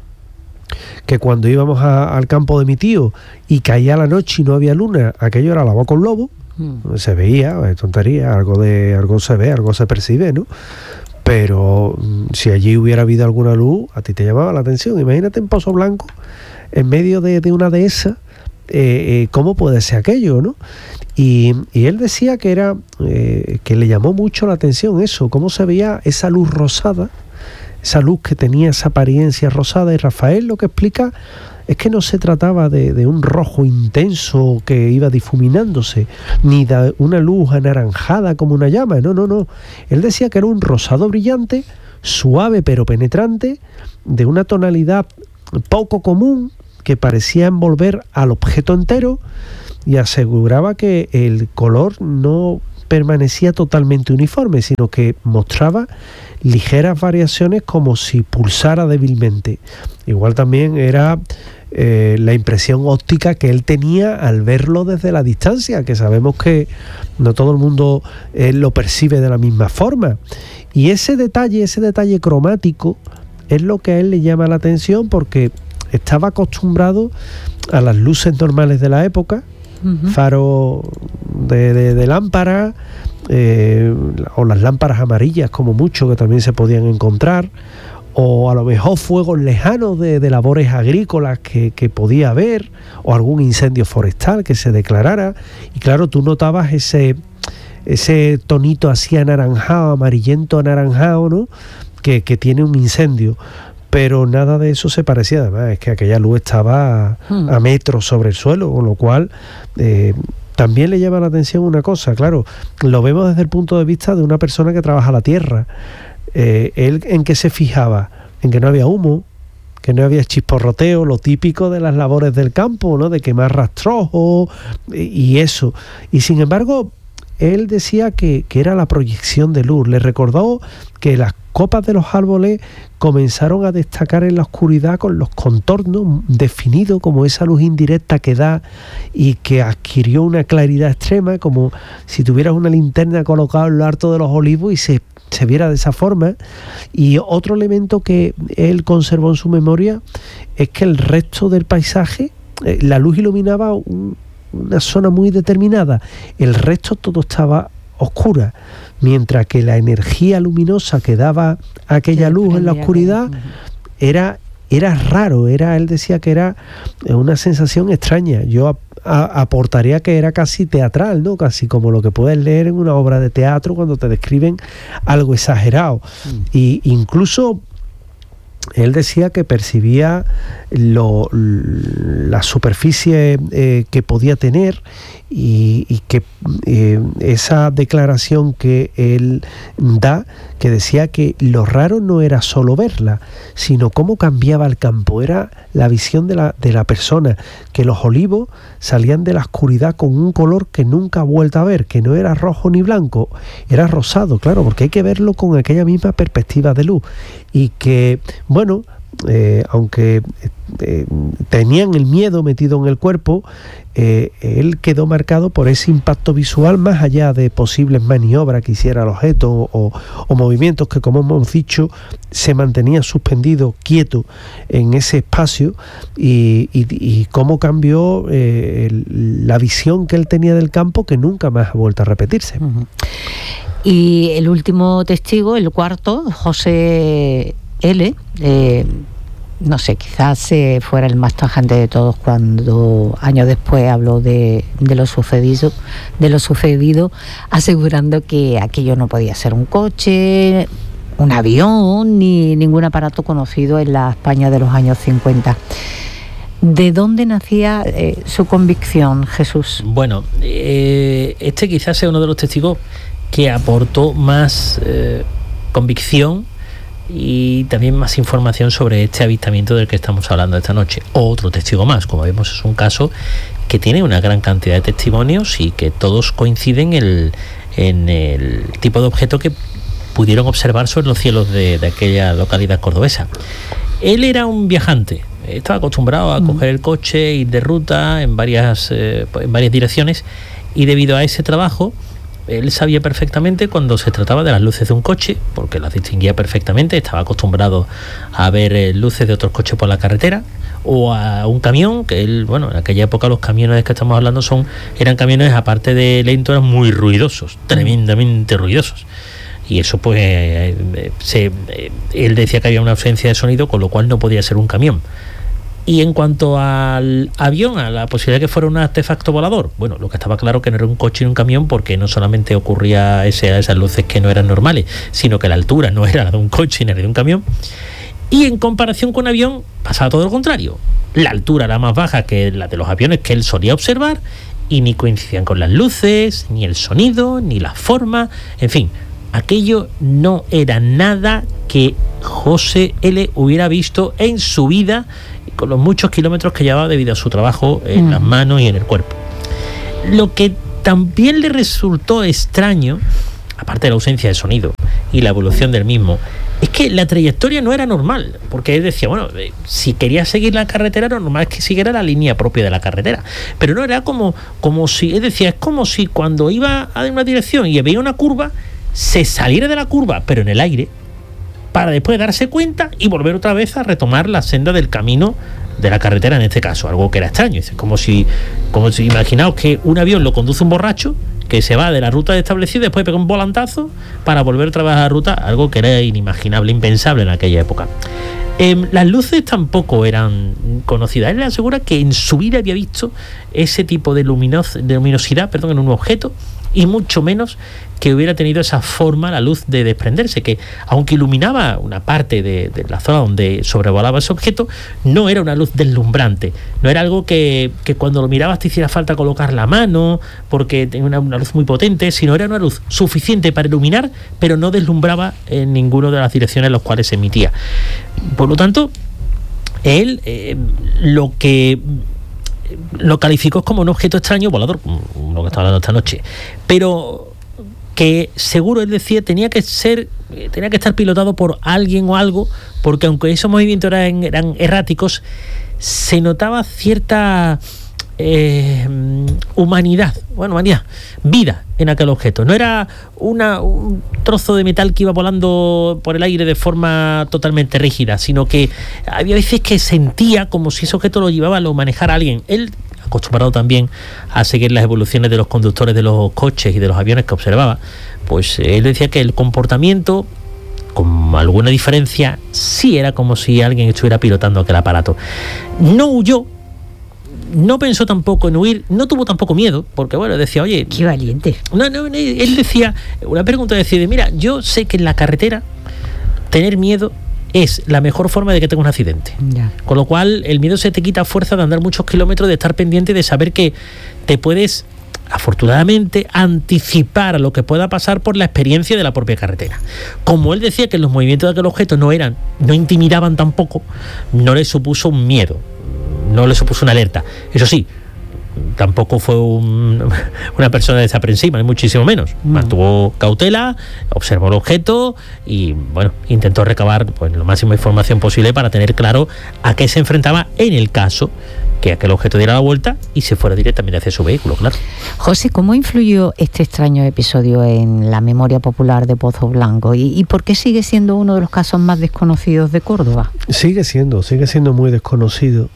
que cuando íbamos a, al campo de mi tío y caía la noche y no había luna, aquello era la boca con lobo, mm. se veía, es tontería, algo de algo se ve, algo se percibe, ¿no? Pero si allí hubiera habido alguna luz, a ti te llamaba la atención. Imagínate en Pozoblanco, en medio de, de una dehesa, eh, eh, cómo puede ser aquello, ¿no? Y, y él decía que era eh, que le llamó mucho la atención eso, cómo se veía esa luz rosada, esa luz que tenía esa apariencia rosada. Y Rafael lo que explica es que no se trataba de, de un rojo intenso que iba difuminándose, ni de una luz anaranjada como una llama, no, no, no. Él decía que era un rosado brillante suave pero penetrante, de una tonalidad poco común que parecía envolver al objeto entero, y aseguraba que el color no permanecía totalmente uniforme, sino que mostraba ligeras variaciones como si pulsara débilmente. Igual también era eh, la impresión óptica que él tenía al verlo desde la distancia, que sabemos que no todo el mundo eh, lo percibe de la misma forma. Y ese detalle, ese detalle cromático, es lo que a él le llama la atención, porque estaba acostumbrado a las luces normales de la época, uh-huh. faro de, de, de lámpara, eh, o las lámparas amarillas como mucho, que también se podían encontrar, o a lo mejor fuegos lejanos de, de labores agrícolas que, que podía haber, o algún incendio forestal que se declarara. Y claro, tú notabas ese, ese tonito así anaranjado, amarillento anaranjado, ¿no?, que, que tiene un incendio. Pero nada de eso se parecía. Además, es que aquella luz estaba hmm. a metros sobre el suelo, con lo cual eh, también le llama la atención una cosa. Claro, lo vemos desde el punto de vista de una persona que trabaja la tierra. Eh, él, ¿en qué se fijaba? En que no había humo, que no había chisporroteo, lo típico de las labores del campo, ¿no?, de quemar rastrojos y, y eso. Y sin embargo, él decía que, que era la proyección de luz. Le recordó que las copas de los árboles comenzaron a destacar en la oscuridad con los contornos definidos, como esa luz indirecta que da y que adquirió una claridad extrema, como si tuvieras una linterna colocada en lo alto de los olivos y se, se viera de esa forma. Y otro elemento que él conservó en su memoria es que el resto del paisaje, eh, la luz iluminaba un, una zona muy determinada, el resto todo estaba oscura, mientras que la energía luminosa que daba aquella luz en la oscuridad era, era raro, era, él decía que era una sensación extraña. Yo a, a, aportaría que era casi teatral, ¿no?, casi como lo que puedes leer en una obra de teatro cuando te describen algo exagerado. Mm. Y incluso él decía que percibía lo, la superficie eh, que podía tener, y, y que eh, esa declaración que él da, que decía que lo raro no era solo verla, sino cómo cambiaba el campo, era la visión de la, de la persona, que los olivos salían de la oscuridad con un color que nunca ha vuelto a ver, que no era rojo ni blanco, era rosado, claro, porque hay que verlo con aquella misma perspectiva de luz. Y que, bueno, eh, aunque eh, tenían el miedo metido en el cuerpo, eh, él quedó marcado por ese impacto visual, más allá de posibles maniobras que hiciera el objeto o, o movimientos que, como hemos dicho, se mantenía suspendido, quieto en ese espacio, y, y, y cómo cambió eh, el, la visión que él tenía del campo, que nunca más ha vuelto a repetirse. Uh-huh. Y el último testigo, el cuarto, José L., eh, no sé, quizás eh, fuera el más tajante de todos cuando años después habló de, de lo sucedido, de lo sucedido, asegurando que aquello no podía ser un coche, un avión, ni ningún aparato conocido en la España de los años cincuenta. ¿De dónde nacía eh, su convicción, Jesús? Bueno, eh, este quizás sea uno de los testigos que aportó más eh, convicción y también más información sobre este avistamiento del que estamos hablando esta noche. Otro testigo más, como vemos, es un caso que tiene una gran cantidad de testimonios y que todos coinciden en el, en el tipo de objeto que pudieron observar sobre los cielos de, de aquella localidad cordobesa. Él era un viajante, estaba acostumbrado a coger el coche, ir de ruta en varias, eh, en varias direcciones, y debido a ese trabajo él sabía perfectamente cuando se trataba de las luces de un coche, porque las distinguía perfectamente, estaba acostumbrado a ver eh, luces de otros coches por la carretera, o a un camión, que él, bueno, en aquella época los camiones de que estamos hablando son eran camiones, aparte de lento, eran muy ruidosos, tremendamente ruidosos. Y eso pues eh, se, eh, él decía que había una ausencia de sonido, con lo cual no podía ser un camión. Y en cuanto al avión, a la posibilidad de que fuera un artefacto volador, bueno, lo que estaba claro que no era un coche ni un camión, porque no solamente ocurría ese, esas luces que no eran normales, sino que la altura no era la de un coche ni la de un camión. Y en comparación con un avión pasaba todo lo contrario. La altura era más baja que la de los aviones que él solía observar, y ni coincidían con las luces, ni el sonido, ni la forma, en fin, aquello no era nada que José L. hubiera visto en su vida, con los muchos kilómetros que llevaba debido a su trabajo en mm. las manos y en el cuerpo. Lo que también le resultó extraño, aparte de la ausencia de sonido y la evolución del mismo, es que la trayectoria no era normal, porque él decía, bueno, eh, si quería seguir la carretera, lo normal es que siguiera la línea propia de la carretera, pero no, era como, como si, él decía, es como si cuando iba a una dirección y veía una curva, se saliera de la curva, pero en el aire, para después darse cuenta y volver otra vez a retomar la senda del camino de la carretera, en este caso, algo que era extraño. Es como si, como si imaginaos que un avión lo conduce un borracho que se va de la ruta establecida, después pega un volantazo para volver otra vez a la ruta, algo que era inimaginable, impensable en aquella época. Eh, las luces tampoco eran conocidas. Él le asegura que en su vida había visto ese tipo de, luminos, de luminosidad perdón, en un objeto, y mucho menos que hubiera tenido esa forma la luz de desprenderse, que aunque iluminaba una parte de, de la zona donde sobrevolaba ese objeto, no era una luz deslumbrante, no era algo que, que cuando lo mirabas te hiciera falta colocar la mano porque tenía una, una luz muy potente, sino era una luz suficiente para iluminar, pero no deslumbraba en ninguna de las direcciones en las cuales se emitía. Por lo tanto, él eh, lo que lo calificó como un objeto extraño volador, lo que está hablando esta noche, pero que seguro, él decía, tenía que ser, tenía que estar pilotado por alguien o algo, porque aunque esos movimientos eran, eran erráticos, se notaba cierta eh, humanidad, bueno, humanidad, vida en aquel objeto. No era una, un trozo de metal que iba volando por el aire de forma totalmente rígida, sino que había veces que sentía como si ese objeto lo llevaba, lo manejara alguien. Él, acostumbrado también a seguir las evoluciones de los conductores de los coches y de los aviones que observaba, pues él decía que el comportamiento, con alguna diferencia, sí era como si alguien estuviera pilotando aquel aparato. No huyó, no pensó tampoco en huir, no tuvo tampoco miedo, porque bueno, decía, oye... ¡Qué valiente! No, no, él decía, una pregunta decía, mira, yo sé que en la carretera tener miedo es la mejor forma de que tenga un accidente. Ya. Con lo cual, el miedo se te quita fuerza de andar muchos kilómetros, de estar pendiente, de saber que te puedes, afortunadamente, anticipar a lo que pueda pasar por la experiencia de la propia carretera. Como él decía que los movimientos de aquel objeto no eran, no intimidaban tampoco, no le supuso un miedo, no le supuso una alerta. Eso sí, tampoco fue un, una persona desaprensiva, ni muchísimo menos. Mm. Mantuvo cautela, observó el objeto y, bueno, intentó recabar pues, la máxima información posible para tener claro a qué se enfrentaba en el caso que aquel objeto diera la vuelta y se fuera directamente hacia su vehículo, claro. José, ¿cómo influyó este extraño episodio en la memoria popular de Pozo Blanco? ¿Y, y por qué sigue siendo uno de los casos más desconocidos de Córdoba? Sigue siendo, sigue siendo muy desconocido.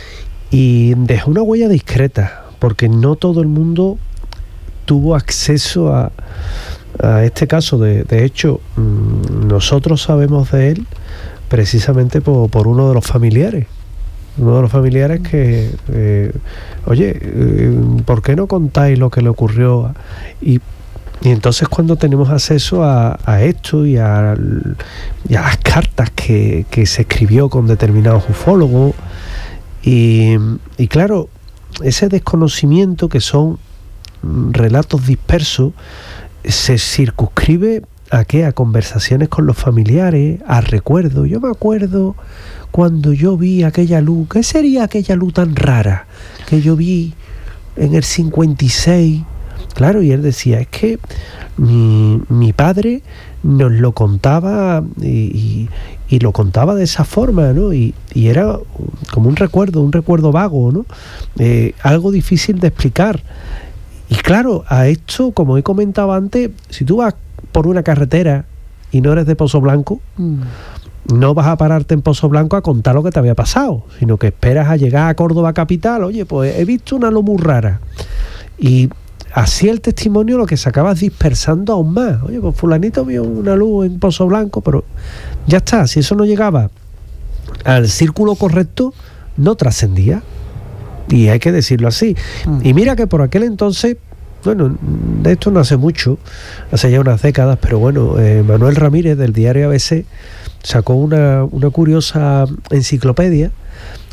Y dejó una huella discreta, porque no todo el mundo tuvo acceso a, a este caso. De, de hecho, mmm, nosotros sabemos de él precisamente por, por uno de los familiares. Uno de los familiares que, eh, oye, eh, ¿por qué no contáis lo que le ocurrió? Y, y entonces cuando tenemos acceso a, a esto y a, y a las cartas que, que se escribió con determinados ufólogos, Y, y claro, ese desconocimiento, que son relatos dispersos, se circunscribe a qué, a conversaciones con los familiares, a recuerdos. Yo me acuerdo cuando yo vi aquella luz. ¿Qué sería aquella luz tan rara que yo vi en el cincuenta y seis? Claro, y él decía, es que mi, mi padre nos lo contaba y, y, y lo contaba de esa forma, ¿no? Y, y era como un recuerdo, un recuerdo vago, ¿no? Eh, algo difícil de explicar. Y claro, a esto, como he comentado antes, si tú vas por una carretera y no eres de Pozo Blanco, mm. no vas a pararte en Pozo Blanco a contar lo que te había pasado, sino que esperas a llegar a Córdoba capital. Oye, pues he visto una luz muy rara. Y así el testimonio lo que se acaba dispersando aún más. Oye, pues fulanito vio una luz en Pozo Blanco, pero ya está, si eso no llegaba al círculo correcto, no trascendía. Y hay que decirlo así. Mm. Y mira que por aquel entonces, bueno, de esto no hace mucho, hace ya unas décadas, pero bueno, eh, Manuel Ramírez del diario A B C sacó una, una curiosa enciclopedia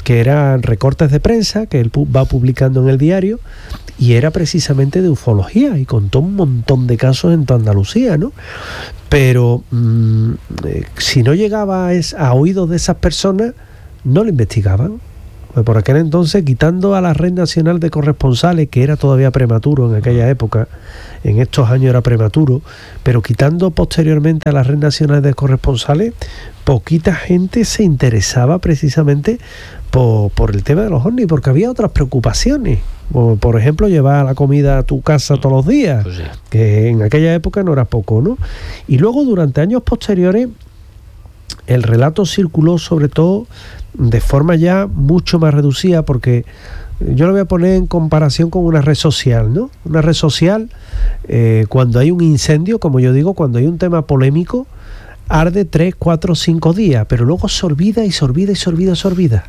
que eran recortes de prensa que él pu- va publicando en el diario, y era precisamente de ufología, y contó un montón de casos en toda Andalucía, ¿no? Pero mmm, eh, si no llegaba a, es, a oídos de esas personas, no lo investigaban. Pues por aquel entonces, quitando a la Red Nacional de Corresponsales, que era todavía prematuro en aquella época, en estos años era prematuro, pero quitando posteriormente a la Red Nacional de Corresponsales, poquita gente se interesaba precisamente por, por el tema de los ovnis, porque había otras preocupaciones. Por, por ejemplo, llevar la comida a tu casa todos los días, Pues sí. que en aquella época no era poco, ¿no? Y luego, durante años posteriores, el relato circuló sobre todo de forma ya mucho más reducida, porque yo lo voy a poner en comparación con una red social, ¿no? Una red social, eh, cuando hay un incendio, como yo digo, cuando hay un tema polémico, arde tres, cuatro, cinco días, pero luego se olvida y se olvida y se olvida y se olvida.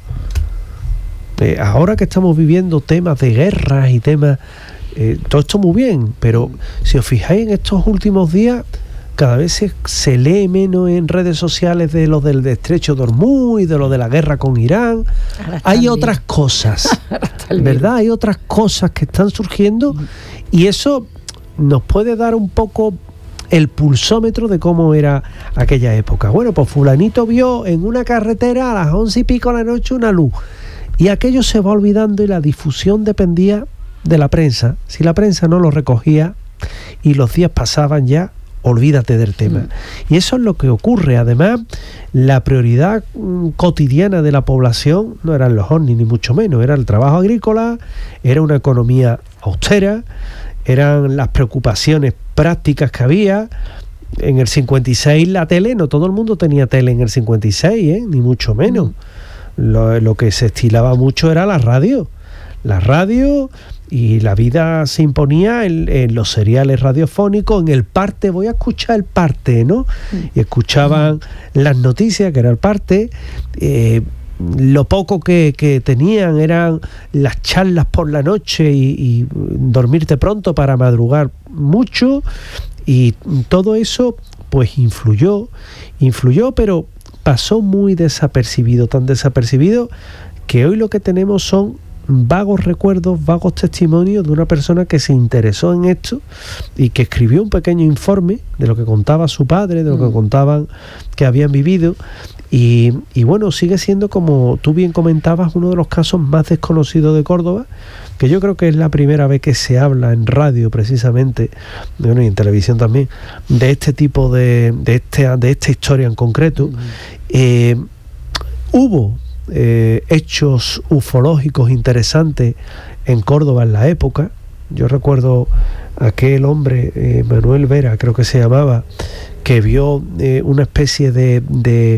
Eh, ahora que estamos viviendo temas de guerras y temas, eh, todo esto muy bien, pero si os fijáis en estos últimos días, cada vez se, se lee menos en redes sociales de lo del Estrecho de Hormuz y de lo de la guerra con Irán. Hay otras cosas, ¿verdad? Hay otras cosas que están surgiendo, y eso nos puede dar un poco el pulsómetro de cómo era aquella época. Bueno, pues fulanito vio en una carretera a las once y pico de la noche una luz, y aquello se va olvidando, y la difusión dependía de la prensa. Si la prensa no lo recogía y los días pasaban, ya olvídate del tema. Mm. Y eso es lo que ocurre. Además, la prioridad mm, cotidiana de la población no eran los ovnis, ni mucho menos. Era el trabajo agrícola, era una economía austera, eran las preocupaciones prácticas que había. En el cincuenta y seis la tele, no todo el mundo tenía tele en el cincuenta y seis, ¿eh? Ni mucho menos. Mm. Lo, lo que se estilaba mucho era la radio. La radio, y la vida se imponía en, en los seriales radiofónicos, en el parte, voy a escuchar el parte, ¿no? Y escuchaban las noticias, que era el parte. Eh, lo poco que, que tenían eran las charlas por la noche y, y dormirte pronto para madrugar mucho, y todo eso pues influyó, influyó, pero pasó muy desapercibido, tan desapercibido que hoy lo que tenemos son vagos recuerdos, vagos testimonios de una persona que se interesó en esto y que escribió un pequeño informe de lo que contaba su padre, de lo que contaban que habían vivido, y, y bueno, sigue siendo, como tú bien comentabas, uno de los casos más desconocidos de Córdoba, que yo creo que es la primera vez que se habla en radio precisamente, bueno, y en televisión también, de este tipo de, de, este, de esta historia en concreto. Uh-huh. eh, hubo Eh, hechos ufológicos interesantes en Córdoba en la época. Yo recuerdo aquel hombre, eh, Manuel Vera creo que se llamaba, que vio eh, una especie de de,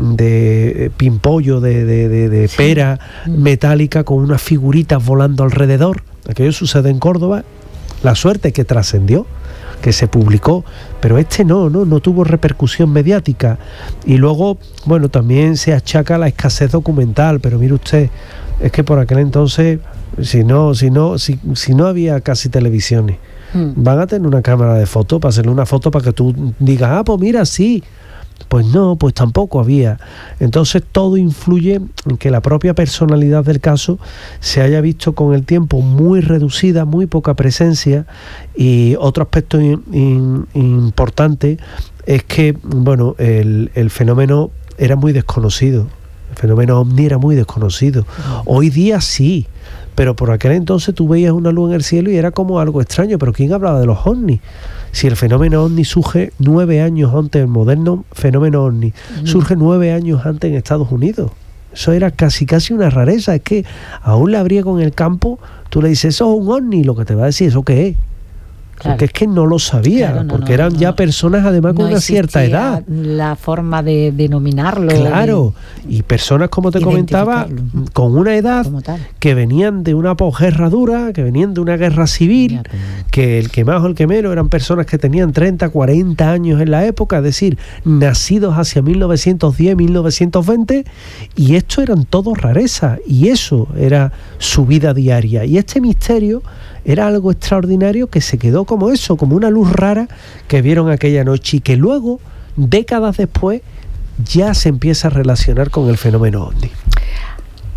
de pimpollo de, de, de, de pera metálica con unas figuritas volando alrededor. Aquello sucede en Córdoba. La suerte es que trascendió, que se publicó, pero este no, no, no tuvo repercusión mediática. Y luego, bueno, también se achaca la escasez documental, pero mire usted, es que por aquel entonces, si no, si no, si, si no había casi televisiones, mm. van a tener una cámara de fotos para hacerle una foto para que tú digas, ah, pues mira, sí. Pues no, pues tampoco había. Entonces todo influye en que la propia personalidad del caso se haya visto con el tiempo muy reducida, muy poca presencia. Y otro aspecto in, in, importante es que, bueno, el, el fenómeno era muy desconocido. El fenómeno ovni era muy desconocido. Hoy día sí, pero por aquel entonces tú veías una luz en el cielo y era como algo extraño. Pero ¿quién hablaba de los ovnis? Si el fenómeno ovni surge nueve años antes, el moderno fenómeno ovni mm. surge nueve años antes en Estados Unidos. Eso era casi casi una rareza. Es que a un labriego en el campo, tú le dices, eso es un ovni, lo que te va a decir, ¿eso qué es? Claro. Porque es que no lo sabía, claro, no, porque no, eran no, ya personas además con no una cierta edad. La forma de denominarlo. Claro, de, y personas, como te comentaba, con una edad que venían de una posguerra dura, que venían de una guerra civil, que el que más o el que menos eran personas que tenían treinta, cuarenta años en la época, es decir, nacidos hacia mil novecientos diez, mil novecientos veinte, y esto eran todos rarezas, y eso era su vida diaria. Y este misterio era algo extraordinario que se quedó como eso, como una luz rara que vieron aquella noche, y que luego, décadas después, ya se empieza a relacionar con el fenómeno ovni.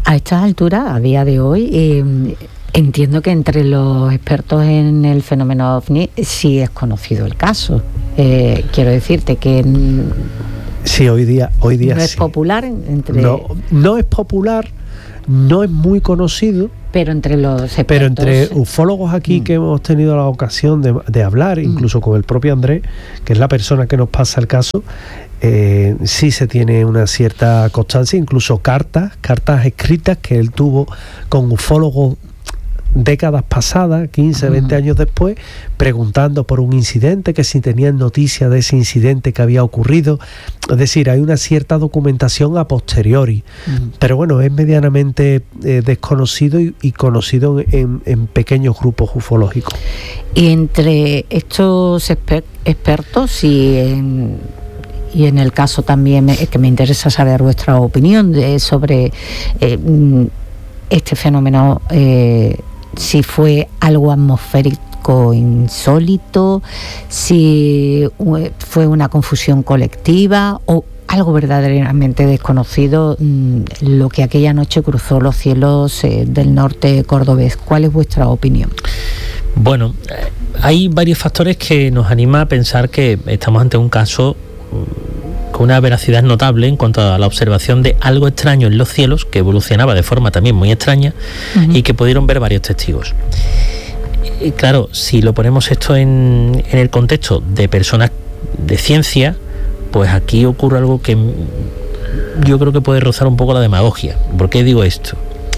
A estas alturas, a día de hoy, eh, entiendo que entre los expertos en el fenómeno ovni sí es conocido el caso. Eh, quiero decirte que sí, hoy día, hoy día no sí. es popular entre no, no es popular, no es muy conocido. Pero entre los expertos, pero entre ufólogos aquí mm. que hemos tenido la ocasión de, de hablar, incluso mm. con el propio Andrés, que es la persona que nos pasa el caso, eh, sí se tiene una cierta constancia, incluso cartas, cartas escritas que él tuvo con ufólogos décadas pasadas, quince, veinte años después, preguntando por un incidente, que si tenían noticia de ese incidente que había ocurrido. Es decir, hay una cierta documentación a posteriori, uh-huh. pero bueno, es medianamente eh, desconocido y, y conocido en, en pequeños grupos ufológicos. Y entre estos exper- expertos y en, y en el caso también es que me interesa saber vuestra opinión de, sobre eh, este fenómeno, eh, si fue algo atmosférico insólito, si fue una confusión colectiva o algo verdaderamente desconocido, lo que aquella noche cruzó los cielos eh, del norte cordobés. ¿Cuál es vuestra opinión? Bueno, hay varios factores que nos anima a pensar que estamos ante un caso con una veracidad notable en cuanto a la observación de algo extraño en los cielos, que evolucionaba de forma también muy extraña, uh-huh. y que pudieron ver varios testigos. Y claro, si lo ponemos esto en, en el contexto de personas de ciencia, pues aquí ocurre algo que yo creo que puede rozar un poco la demagogia. ¿Por qué digo esto?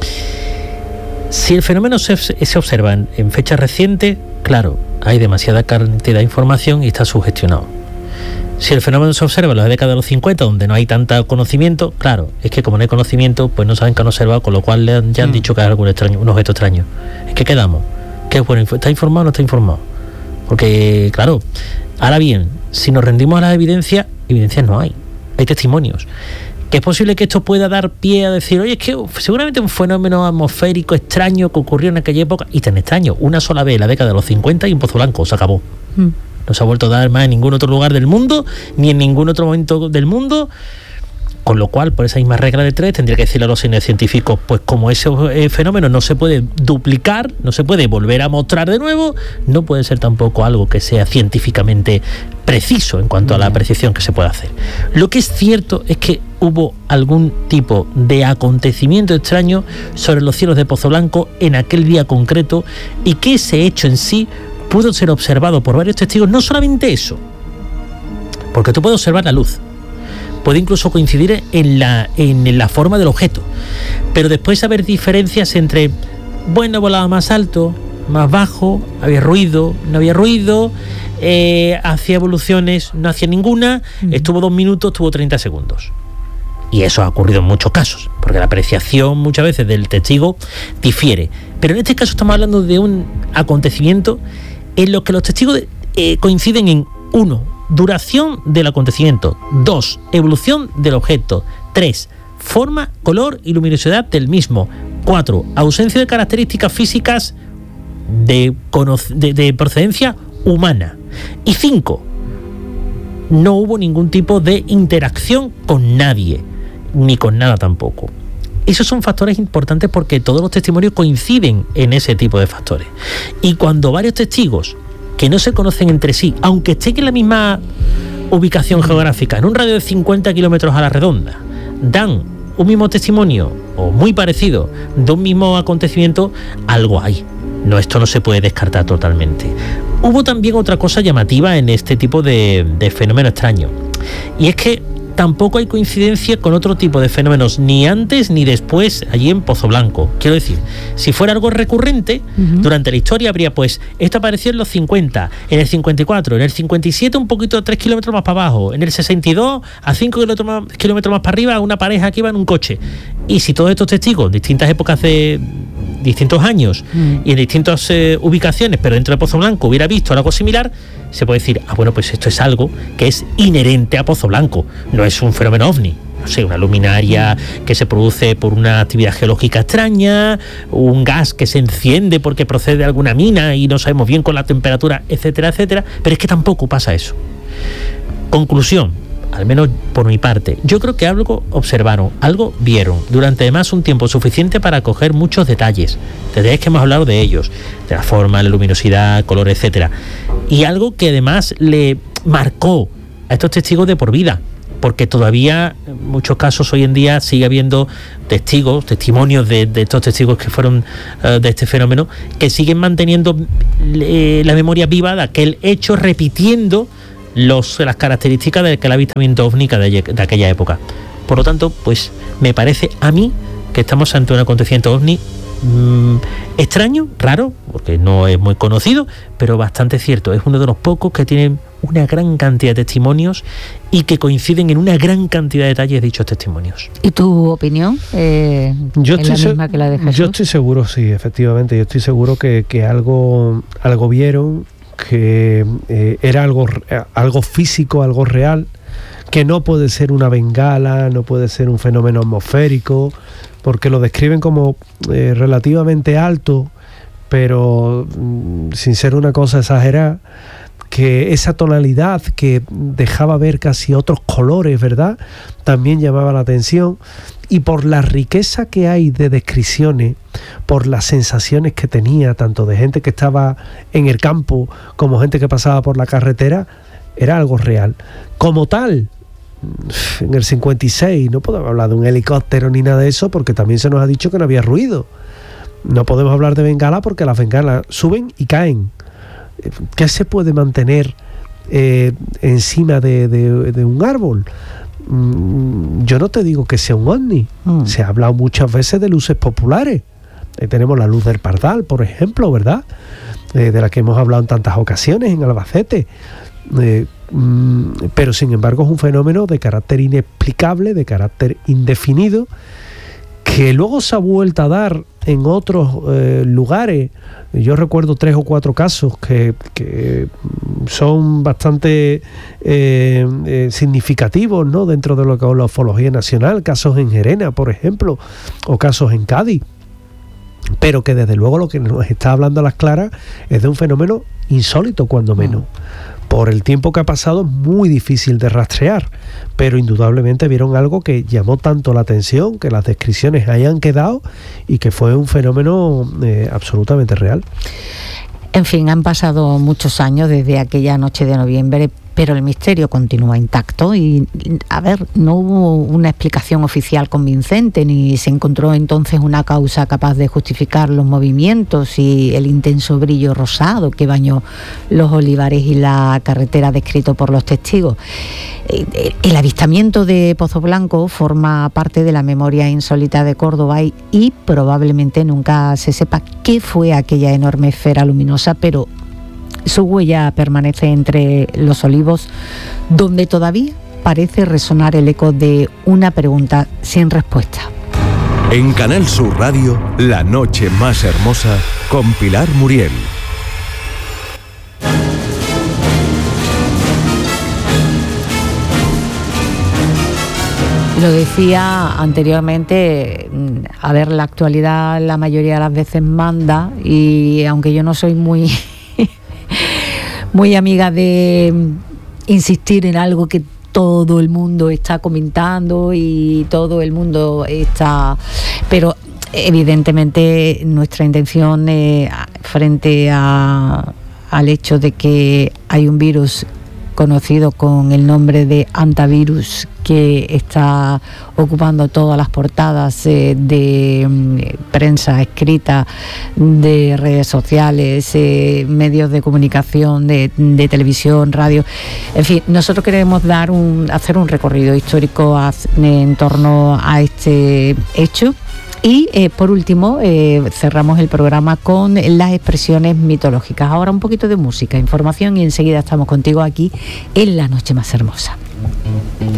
Si el fenómeno se, se observa en, en fecha reciente, claro, hay demasiada cantidad de información y está sugestionado. Si el fenómeno se observa en la década de los cincuenta, donde no hay tanto conocimiento, claro, es que como no hay conocimiento, pues no saben que han observado, con lo cual le han, ya han mm. dicho que es algún extraño, un objeto extraño. Es que quedamos. ¿Qué es bueno? ¿Está informado o no está informado? Porque, claro, ahora bien, si nos rendimos a las evidencias, evidencias no hay. Hay testimonios. Que es posible que esto pueda dar pie a decir, oye, es que seguramente un fenómeno atmosférico extraño que ocurrió en aquella época, y tan extraño, una sola vez en la década de los cincuenta y en Pozo Blanco, se acabó. Mm. No se ha vuelto a dar más en ningún otro lugar del mundo, ni en ningún otro momento del mundo, con lo cual, por esa misma regla de tres, tendría que decirle a los científicos, pues como ese eh, fenómeno no se puede duplicar, no se puede volver a mostrar de nuevo, no puede ser tampoco algo que sea científicamente preciso en cuanto a la precisión que se puede hacer. Lo que es cierto es que hubo algún tipo de acontecimiento extraño sobre los cielos de Pozo Blanco en aquel día concreto, y que ese hecho en sí pudo ser observado por varios testigos. No solamente eso, porque tú puedes observar la luz, puede incluso coincidir en la, en la forma del objeto, pero después haber diferencias entre, bueno, volaba más alto, más bajo, había ruido, no había ruido, eh, hacía evoluciones, no hacía ninguna, mm. estuvo dos minutos, estuvo treinta segundos. Y eso ha ocurrido en muchos casos, porque la apreciación muchas veces del testigo difiere. Pero en este caso estamos hablando de un acontecimiento en lo que los testigos eh, coinciden en uno, duración del acontecimiento; dos, evolución del objeto; tres, forma, color y luminosidad del mismo; cuatro, ausencia de características físicas de, de, de procedencia humana; y cinco, no hubo ningún tipo de interacción con nadie, ni con nada tampoco. Esos son factores importantes porque todos los testimonios coinciden en ese tipo de factores. Y cuando varios testigos que no se conocen entre sí, aunque estén en la misma ubicación geográfica, en un radio de cincuenta kilómetros a la redonda, dan un mismo testimonio o muy parecido de un mismo acontecimiento, algo hay. No, esto no se puede descartar totalmente. Hubo también otra cosa llamativa en este tipo de, de fenómeno extraño, y es que tampoco hay coincidencia con otro tipo de fenómenos, ni antes ni después, allí en Pozo Blanco. Quiero decir, si fuera algo recurrente, uh-huh. durante la historia habría, pues, esto apareció en los cincuenta, en el cincuenta y cuatro, en el cincuenta y siete un poquito, tres kilómetros más para abajo, en el sesenta y dos, a cinco kilómetros más, kilómetros más para arriba, una pareja que iba en un coche. Y si todos estos testigos, distintas épocas de distintos años uh-huh. y en distintas eh, ubicaciones, pero dentro de Pozo Blanco, hubiera visto algo similar, se puede decir, ah, bueno, pues esto es algo que es inherente a Pozo Blanco, no es un fenómeno ovni, no sé, una luminaria que se produce por una actividad geológica extraña, un gas que se enciende porque procede de alguna mina y no sabemos bien con la temperatura, etcétera, etcétera, pero es que tampoco pasa eso. Conclusión, al menos por mi parte, yo creo que algo observaron, algo vieron, durante además un tiempo suficiente para coger muchos detalles, detalles que hemos hablado de ellos, de la forma, la luminosidad, color, etcétera, y algo que además le marcó a estos testigos de por vida, porque todavía en muchos casos hoy en día sigue habiendo testigos, testimonios de, de estos testigos que fueron uh, de este fenómeno, que siguen manteniendo eh, la memoria viva de aquel hecho, repitiendo los, las características de aquel avistamiento ovni de, de aquella época. Por lo tanto, pues me parece a mí que estamos ante un acontecimiento ovni mmm, extraño, raro, porque no es muy conocido, pero bastante cierto. Es uno de los pocos que tienen una gran cantidad de testimonios y que coinciden en una gran cantidad de detalles de dichos testimonios. ¿Y tu opinión? Eh, yo, ¿es estoy la misma que la de Jesús? Yo estoy seguro, sí, efectivamente. Yo estoy seguro que, que algo, algo vieron, que eh, era algo, algo físico, algo real, que no puede ser una bengala, no puede ser un fenómeno atmosférico, porque lo describen como eh, relativamente alto, pero mm, sin ser una cosa exagerada, que esa tonalidad que dejaba ver casi otros colores, ¿verdad?, también llamaba la atención, y por la riqueza que hay de descripciones, por las sensaciones que tenía, tanto de gente que estaba en el campo como gente que pasaba por la carretera, era algo real. Como tal, en el cincuenta y seis no podemos hablar de un helicóptero ni nada de eso, porque también se nos ha dicho que no había ruido. No podemos hablar de bengala porque las bengalas suben y caen. ¿Qué se puede mantener eh, encima de, de, de un árbol? Mm, yo no te digo que sea un ovni. Mm. Se ha hablado muchas veces de luces populares. Ahí tenemos la luz del Pardal, por ejemplo, ¿verdad? Eh, de la que hemos hablado en tantas ocasiones en Albacete. Eh, mm, pero sin embargo es un fenómeno de carácter inexplicable, de carácter indefinido, que luego se ha vuelto a dar en otros eh, lugares. Yo recuerdo tres o cuatro casos que, que son bastante eh, eh, significativos, ¿no?, dentro de lo que es la ufología nacional, casos en Gerena, por ejemplo, o casos en Cádiz, pero que desde luego lo que nos está hablando a las claras es de un fenómeno insólito, cuando menos. Por el tiempo que ha pasado, es muy difícil de rastrear, pero indudablemente vieron algo que llamó tanto la atención, que las descripciones hayan quedado y que fue un fenómeno eh, absolutamente real. En fin, han pasado muchos años desde aquella noche de noviembre, pero el misterio continúa intacto y, a ver, no hubo una explicación oficial convincente, ni se encontró entonces una causa capaz de justificar los movimientos y el intenso brillo rosado que bañó los olivares y la carretera descrito por los testigos. El avistamiento de Pozo Blanco forma parte de la memoria insólita de Córdoba y, y probablemente nunca se sepa qué fue aquella enorme esfera luminosa, pero su huella permanece entre los olivos, donde todavía parece resonar el eco de una pregunta sin respuesta. En Canal Sur Radio, La Noche Más Hermosa, con Pilar Muriel. Lo decía anteriormente, a ver, la actualidad la mayoría de las veces manda, y aunque yo no soy muy... muy amiga de insistir en algo que todo el mundo está comentando y todo el mundo está... Pero evidentemente nuestra intención eh, frente a, al hecho de que hay un virus conocido con el nombre de antivirus que está ocupando todas las portadas eh, de eh, prensa escrita, de redes sociales, eh, medios de comunicación, de, de televisión, radio. En fin, nosotros queremos dar un, hacer un recorrido histórico a, en torno a este hecho. Y eh, por último, eh, cerramos el programa con las expresiones mitológicas. Ahora un poquito de música, información y enseguida estamos contigo aquí en La Noche Más Hermosa.